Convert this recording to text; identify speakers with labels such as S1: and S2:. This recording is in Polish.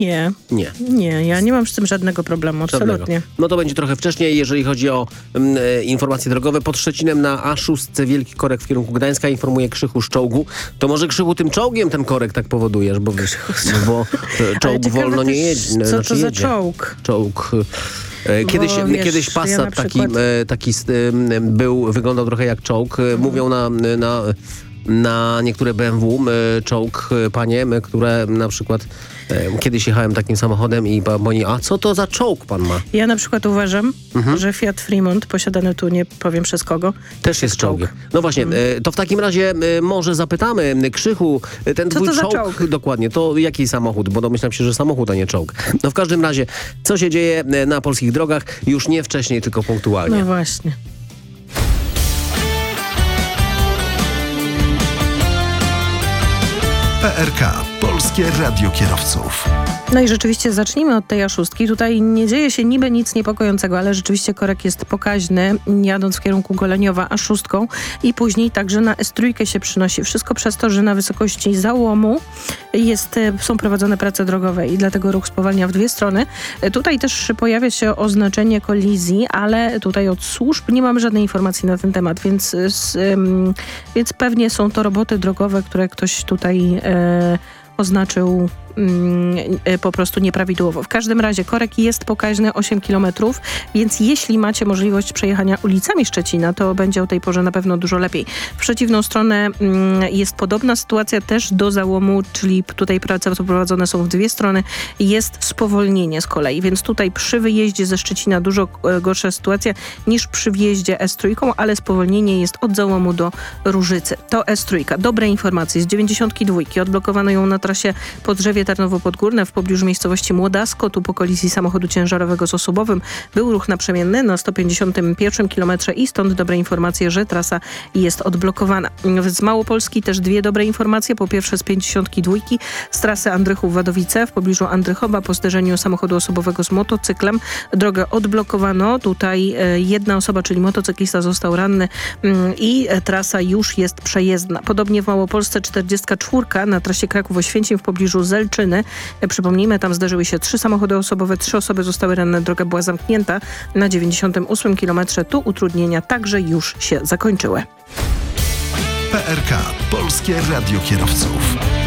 S1: Nie, ja nie mam z tym żadnego problemu, absolutnie.
S2: No to będzie trochę wcześniej, jeżeli chodzi o informacje drogowe. Pod Szczecinem na A6 wielki korek w kierunku Gdańska, informuje Krzychu z czołgu. To może, Krzychu, tym czołgiem ten korek tak powodujesz, bo czołg wolno nie jedzie.
S1: Co to za czołg?
S2: Czołg... Kiedyś Passat taki wyglądał trochę jak czołg. Mówią na niektóre BMW czołg, panie, które na przykład kiedyś jechałem takim samochodem i oni, a co to za czołg pan ma?
S1: Ja na przykład uważam, że Fiat Fremont, posiadany tu nie powiem przez kogo,
S2: też jest czołgiem. No właśnie, to w takim razie może zapytamy Krzychu, ten twój czołg, dokładnie, to jaki samochód? Bo domyślam się, że samochód, a nie czołg. No w każdym razie, co się dzieje na polskich drogach? Już nie wcześniej, tylko punktualnie.
S1: No właśnie.
S3: PRK, Polskie Radio Kierowców.
S1: No i rzeczywiście zacznijmy od tej A6. Tutaj nie dzieje się niby nic niepokojącego, ale rzeczywiście korek jest pokaźny, jadąc w kierunku Goleniowa A6 i później także na S3 się przynosi. Wszystko przez to, że na wysokości załomu są prowadzone prace drogowe i dlatego ruch spowalnia w dwie strony. Tutaj też pojawia się oznaczenie kolizji, ale tutaj od służb nie mamy żadnej informacji na ten temat, więc pewnie są to roboty drogowe, które ktoś tutaj oznaczył po prostu nieprawidłowo. W każdym razie korek jest pokaźny 8 km, więc jeśli macie możliwość przejechania ulicami Szczecina, to będzie o tej porze na pewno dużo lepiej. W przeciwną stronę jest podobna sytuacja też do załomu, czyli tutaj prace prowadzone są w dwie strony. Jest spowolnienie z kolei, więc tutaj przy wyjeździe ze Szczecina dużo gorsza sytuacja niż przy wjeździe S3, ale spowolnienie jest od załomu do Różycy. To S3. Dobre informacje z 92. Odblokowano ją na trasie Podrzewie Tarnowo-Podgórne w pobliżu miejscowości Młodasko. Tu po kolizji samochodu ciężarowego z osobowym był ruch naprzemienny na 151 km i stąd dobre informacje, że trasa jest odblokowana. Z Małopolski też dwie dobre informacje. Po pierwsze z 52 z trasy Andrychów-Wadowice w pobliżu Andrychowa po zderzeniu samochodu osobowego z motocyklem. Drogę odblokowano. Tutaj jedna osoba, czyli motocyklista, został ranny i trasa już jest przejezdna. Podobnie w Małopolsce 44 na trasie Kraków-Oświęcim w pobliżu Zelczyny. Przypomnijmy, tam zdarzyły się 3 samochody osobowe, 3 osoby zostały ranne, droga była zamknięta na 98 km. Tu utrudnienia także już się zakończyły.
S3: PRK, Polskie Radio Kierowców.